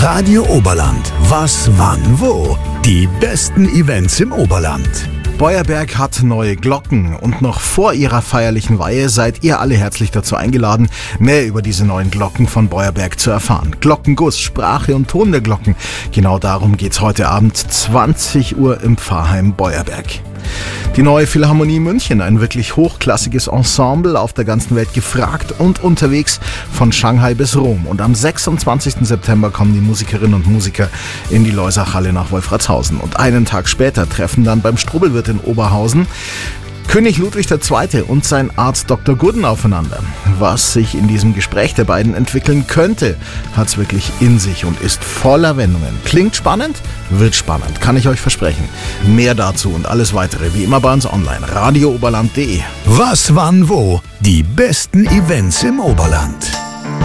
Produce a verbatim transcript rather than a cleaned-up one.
Radio Oberland. Was, wann, wo? Die besten Events im Oberland. Beuerberg hat neue Glocken und noch vor ihrer feierlichen Weihe seid ihr alle herzlich dazu eingeladen, mehr über diese neuen Glocken von Beuerberg zu erfahren. Glockenguss, Sprache und Ton der Glocken. Genau darum geht's heute Abend, zwanzig Uhr im Pfarrheim Beuerberg. Die neue Philharmonie München, ein wirklich hochklassiges Ensemble, auf der ganzen Welt gefragt und unterwegs von Shanghai bis Rom. Und am sechsundzwanzigsten September kommen die Musikerinnen und Musiker in die Loisachhalle nach Wolfratshausen. Und einen Tag später treffen dann beim Strobelwirt in Oberhausen König Ludwig der Zweite und sein Arzt Doktor Gurden aufeinander. Was sich in diesem Gespräch der beiden entwickeln könnte, hat's wirklich in sich und ist voller Wendungen. Klingt spannend? Wird spannend, kann ich euch versprechen. Mehr dazu und alles weitere wie immer bei uns online. radio oberland punkt de. Was, wann, wo? Die besten Events im Oberland.